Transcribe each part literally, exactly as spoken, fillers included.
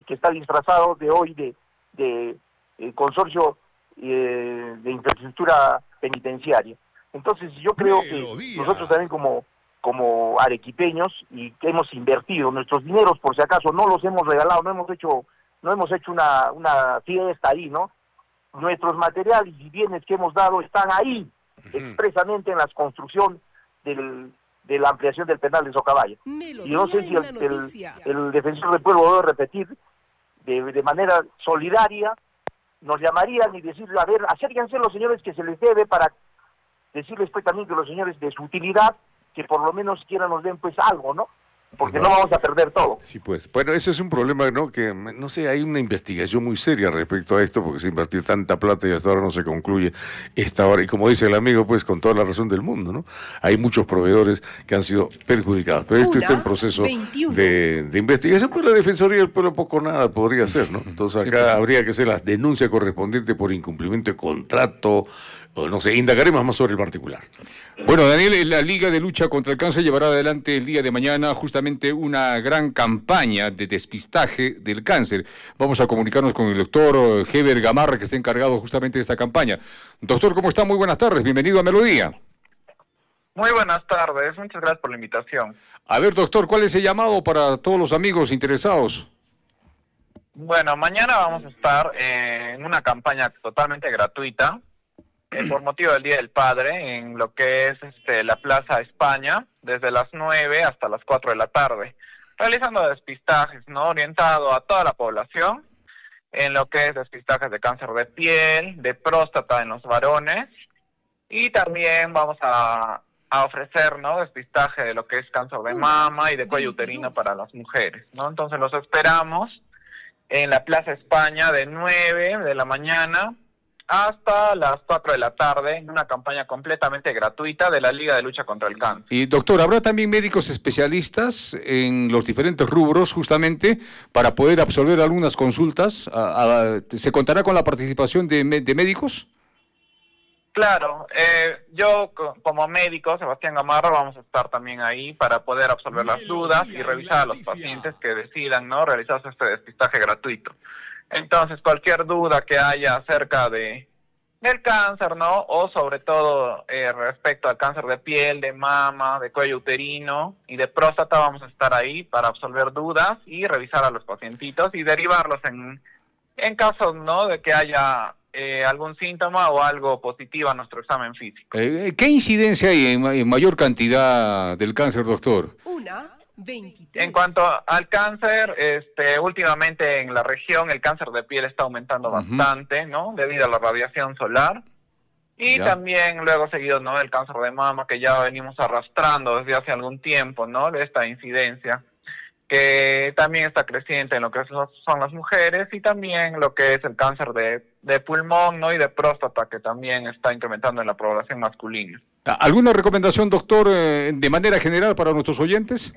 que está disfrazado de hoy de, de, de consorcio eh, de infraestructura penitenciaria. Entonces yo creo que nosotros también como, como arequipeños, y que hemos invertido nuestros dineros, por si acaso, no los hemos regalado, no hemos hecho, no hemos hecho una, una fiesta ahí, ¿no? Nuestros materiales y bienes que hemos dado están ahí, uh-huh. expresamente en la construcción del, de la ampliación del penal de Socabaya. Y no sé si el, el, el defensor del pueblo debe repetir de, de manera solidaria, nos llamarían y decirle, a ver, acérquense los señores que se les debe, para decirles pues también que los señores de su utilidad, que por lo menos siquiera nos den pues algo, ¿no? Porque no. no vamos a perder todo. Sí, pues. Bueno, ese es un problema, ¿no? Que, no sé, hay una investigación muy seria respecto a esto, porque se invirtió tanta plata y hasta ahora no se concluye esta hora. Y como dice el amigo, pues, con toda la razón del mundo, ¿no? Hay muchos proveedores que han sido perjudicados. Pero esto está en proceso de, de investigación, pero la Defensoría del Pueblo poco nada podría hacer, ¿no? Entonces acá sí, pues, habría que hacer la denuncia correspondiente por incumplimiento de contrato, o no sé, indagaremos más sobre el particular. Bueno, Daniel, la Liga de Lucha contra el Cáncer llevará adelante el día de mañana justamente una gran campaña de despistaje del cáncer. Vamos a comunicarnos con el doctor Heber Gamarra, que está encargado justamente de esta campaña. Doctor, ¿cómo está? Muy buenas tardes, bienvenido a Melodía. Muy buenas tardes, muchas gracias por la invitación. A ver, doctor, ¿cuál es el llamado para todos los amigos interesados? Bueno, mañana vamos a estar en una campaña totalmente gratuita, Eh, por motivo del Día del Padre, en lo que es este, la Plaza España, desde las nueve hasta las cuatro de la tarde, realizando despistajes, ¿no? Orientado a toda la población, en lo que es despistajes de cáncer de piel, de próstata en los varones, y también vamos a, a ofrecer, ¿no? Despistaje de lo que es cáncer de mama y de cuello uterino para las mujeres, ¿no? Entonces los esperamos en la Plaza España de nueve de la mañana hasta las cuatro de la tarde, en una campaña completamente gratuita de la Liga de Lucha contra el Cáncer. Y doctor, ¿habrá también médicos especialistas en los diferentes rubros justamente para poder absolver algunas consultas? ¿A, a, ¿Se contará con la participación de, de médicos? Claro, eh, yo como médico, Sebastián Gamarra, vamos a estar también ahí para poder absolver las dudas y revisar a los pacientes que decidan, ¿no?, realizarse este despistaje gratuito. Entonces, cualquier duda que haya acerca de del cáncer, ¿no?, o sobre todo eh, respecto al cáncer de piel, de mama, de cuello uterino y de próstata, vamos a estar ahí para absolver dudas y revisar a los pacientitos y derivarlos en, en caso, ¿no?, de que haya eh, algún síntoma o algo positivo a nuestro examen físico. Eh, ¿Qué incidencia hay en, en mayor cantidad del cáncer, doctor? Una. veintitrés. En cuanto al cáncer, este, últimamente en la región el cáncer de piel está aumentando uh-huh. bastante, ¿no?, debido a la radiación solar, y ya. también luego seguido, ¿no?, el cáncer de mama, que ya venimos arrastrando desde hace algún tiempo, ¿no?, de esta incidencia, que también está creciente en lo que son las mujeres, y también lo que es el cáncer de, de pulmón, ¿no?, y de próstata, que también está incrementando en la población masculina. ¿Alguna recomendación, doctor, eh, de manera general para nuestros oyentes?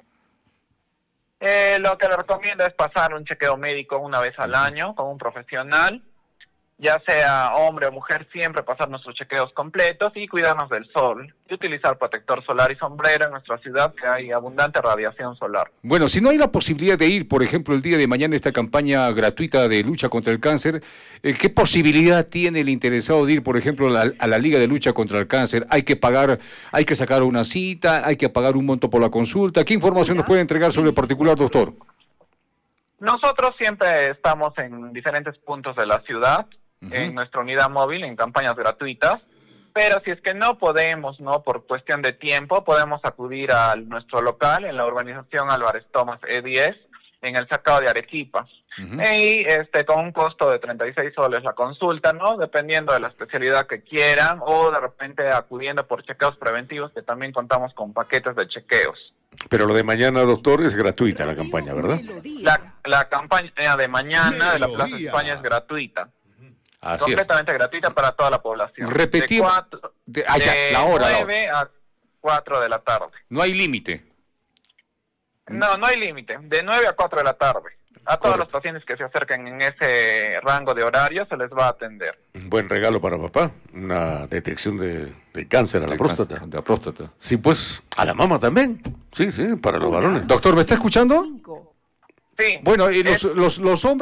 Eh, lo que le recomiendo es pasar un chequeo médico una vez al año con un profesional, ya sea hombre o mujer, siempre pasar nuestros chequeos completos y cuidarnos del sol y utilizar protector solar y sombrero en nuestra ciudad, que hay abundante radiación solar. Bueno, si no hay la posibilidad de ir, por ejemplo, el día de mañana a esta campaña gratuita de lucha contra el cáncer, eh, ¿qué posibilidad tiene el interesado de ir, por ejemplo, a la, a la Liga de Lucha contra el Cáncer? ¿Hay que pagar, hay que sacar una cita, hay que pagar un monto por la consulta? ¿Qué información nos puede entregar sobre el particular, doctor? Nosotros siempre estamos en diferentes puntos de la ciudad, uh-huh. en nuestra unidad móvil, en campañas gratuitas, pero si es que no podemos, no por cuestión de tiempo, podemos acudir a nuestro local en la urbanización Álvarez Thomas E diez, en el Sacao de Arequipa, uh-huh. y este con un costo de treinta y seis soles la consulta, ¿no?, dependiendo de la especialidad que quieran, o de repente acudiendo por chequeos preventivos, que también contamos con paquetes de chequeos. Pero lo de mañana, doctor, es gratuita la campaña, ¿verdad? La, la campaña de mañana de la Plaza España es gratuita. Así completamente es. gratuita para toda la población. Repetimos. De, cuatro, de, ah, ya, la hora, de nueve a cuatro de la tarde. No hay límite. No, no hay límite. De nueve a cuatro de la tarde. A todos Correcto. los pacientes que se acerquen en ese rango de horario se les va a atender. Un buen regalo para papá, una detección de, de cáncer a la próstata. De la próstata. Sí, pues, a la mama también. Sí, sí, para los varones. Doctor, ¿me está escuchando? Cinco. Sí. Bueno, y los, es... los, los hombres...